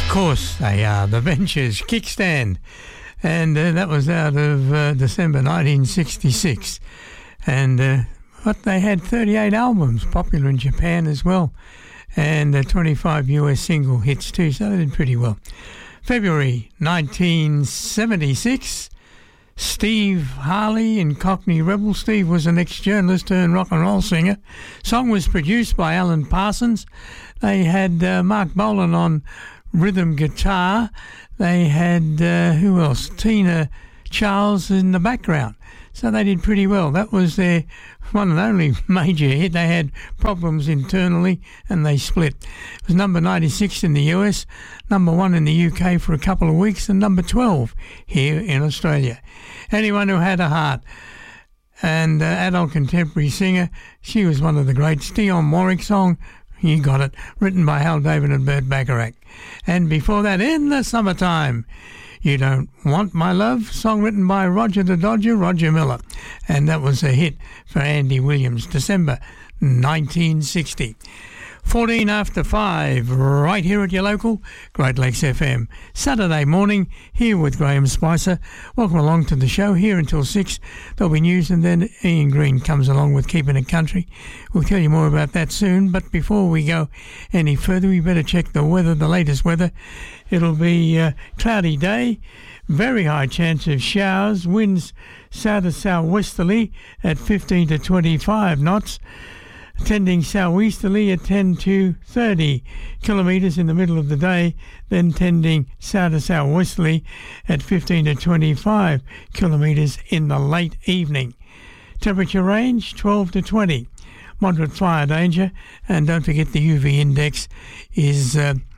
course, they are the Ventures Kickstand, and that was out of December 1966. And what they had 38 albums, popular in Japan as well, and 25 US single hits too, so they did pretty well. February 1976, Steve Harley in Cockney Rebel. Steve was an ex-journalist turned rock and roll singer. Song was produced by Alan Parsons. They had Mark Bolan on rhythm guitar. They had, who else? Tina Charles in the background. So they did pretty well. That was their one and only major hit. They had problems internally and they split. It was number 96 in the US, number 1 in the UK for a couple of weeks, and number 12 here in Australia. Anyone Who Had a Heart, and adult contemporary singer, she was one of the greats. Dionne Warwick song, you got it, written by Hal David and Burt Bacharach. And before that, In the Summertime, You Don't Want My Love, song written by Roger the Dodger, Roger Miller. And that was a hit for Andy Williams, December 1960. 14 after 5, right here at your local Great Lakes FM. Saturday morning, here with Graham Spicer. Welcome along to the show, here until 6. There'll be news, and then Ian Green comes along with Keeping It Country. We'll tell you more about that soon, but before we go any further, we better check the weather, the latest weather. It'll be a cloudy day, very high chance of showers, winds south to southwesterly at 15 to 25 knots. Tending southeasterly at 10 to 30 kilometres in the middle of the day, then tending south to southwesterly at 15 to 25 kilometres in the late evening. Temperature range 12 to 20. Moderate fire danger, and don't forget the UV index is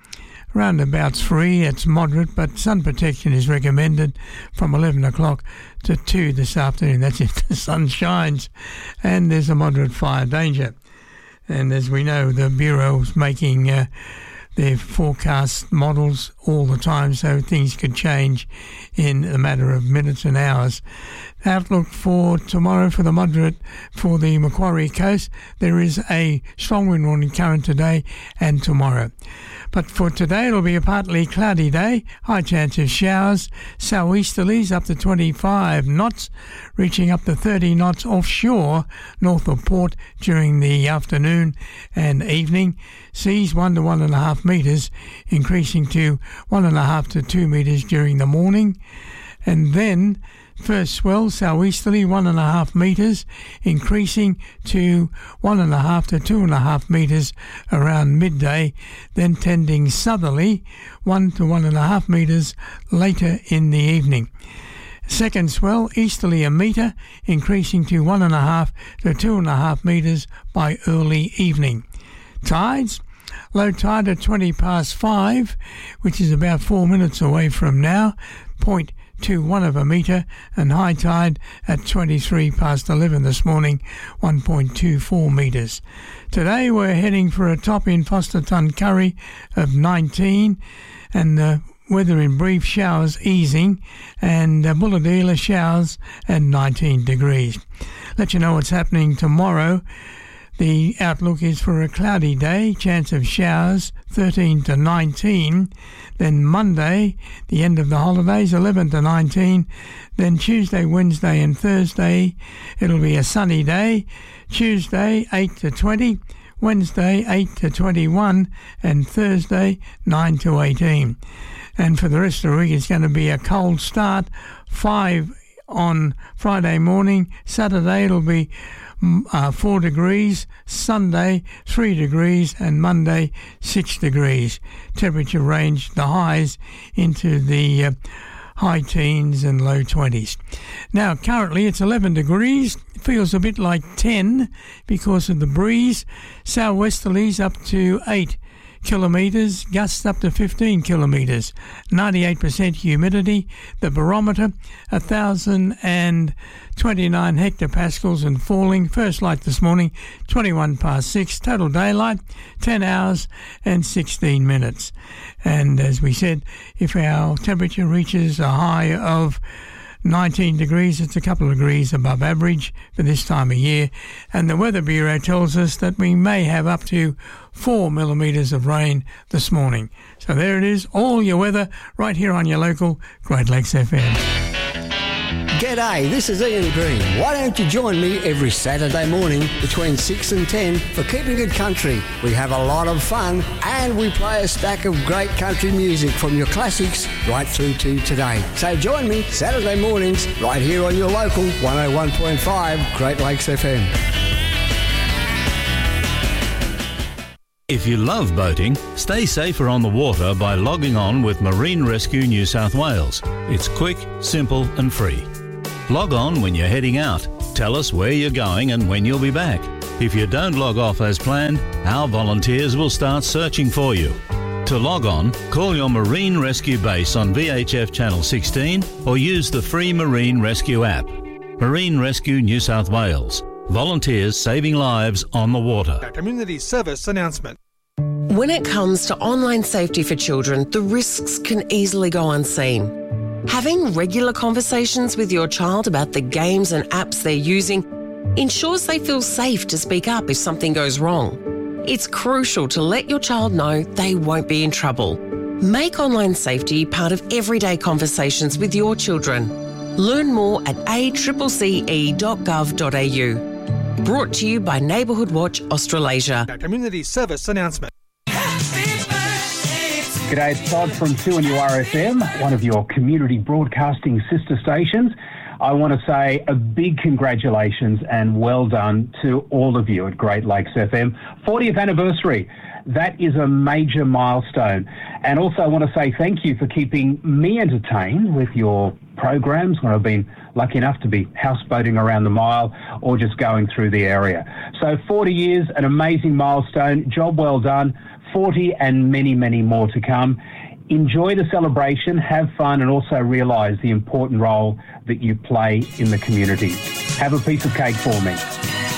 around about 3. It's moderate, but sun protection is recommended from 11 o'clock to 2 this afternoon. That's if the sun shines, and there's a moderate fire danger. And as we know, the Bureau's making their forecast models all the time, so things could change in a matter of minutes and hours. Outlook for tomorrow for the moderate for the Macquarie Coast. There is a strong wind warning current today and tomorrow. But for today, it'll be a partly cloudy day, high chance of showers, southeasterlies up to 25 knots, reaching up to 30 knots offshore, north of port during the afternoon and evening. Seas 1 to 1.5 metres, increasing to 1.5 to 2 metres during the morning. And then first swell southeasterly 1.5 metres, increasing to 1.5 to 2.5 metres around midday, then tending southerly 1 to 1.5 metres later in the evening. Second swell easterly a metre, increasing to 1.5 to 2.5 metres by early evening. Tides, low tide at 20 past 5, which is about 4 minutes away from now, 0.21 of a metre, and high tide at 23 past 11 this morning, 1.24 metres. Today we're heading for a top in Foster Tuncurry of 19, and the weather in brief showers easing, and Bulahdelah showers at 19 degrees. Let you know what's happening tomorrow. The outlook is for a cloudy day, chance of showers 13 to 19. Then Monday, the end of the holidays, 11 to 19. Then Tuesday, Wednesday and Thursday, it'll be a sunny day. Tuesday, 8 to 20. Wednesday, 8 to 21. And Thursday, 9 to 18. And for the rest of the week, it's going to be a cold start. 5 on Friday morning. Saturday, it'll be 4 degrees, Sunday 3 degrees, and Monday 6 degrees. Temperature range, the highs into the high teens and low 20s. Now currently it's 11 degrees, feels a bit like 10 because of the breeze. Southwesterlies up to 8 kilometres, gusts up to 15 kilometres, 98% humidity, the barometer 1,029 hectopascals and falling. First light this morning 21 past 6, total daylight 10 hours and 16 minutes. And as we said, if our temperature reaches a high of 19 degrees. It's a couple of degrees above average for this time of year. And the Weather Bureau tells us that we may have up to 4 millimetres of rain this morning. So there it is, all your weather right here on your local Great Lakes FM. G'day, this is Ian Green. Why don't you join me every Saturday morning between 6 and 10 for Keeping It Country? We have a lot of fun and we play a stack of great country music from your classics right through to today. So join me Saturday mornings right here on your local 101.5 Great Lakes FM. If you love boating, stay safer on the water by logging on with Marine Rescue New South Wales. It's quick, simple and free. Log on when you're heading out. Tell us where you're going and when you'll be back. If you don't log off as planned, our volunteers will start searching for you. To log on, call your Marine Rescue base on VHF Channel 16 or use the free Marine Rescue app. Marine Rescue New South Wales. Volunteers saving lives on the water. A community service announcement. When it comes to online safety for children, the risks can easily go unseen. Having regular conversations with your child about the games and apps they're using ensures they feel safe to speak up if something goes wrong. It's crucial to let your child know they won't be in trouble. Make online safety part of everyday conversations with your children. Learn more at accce.gov.au. Brought to you by Neighbourhood Watch Australasia. A community service announcement. G'day, it's Todd from 2NURFM, one of your community broadcasting sister stations. I want to say a big congratulations and well done to all of you at Great Lakes FM. 40th anniversary. That is a major milestone. And also I want to say thank you for keeping me entertained with your programs when I've been lucky enough to be houseboating around the mile or just going through the area. So 40 years, an amazing milestone. Job well done. 40 and many, many more to come. Enjoy the celebration, have fun, and also realise the important role that you play in the community. Have a piece of cake for me.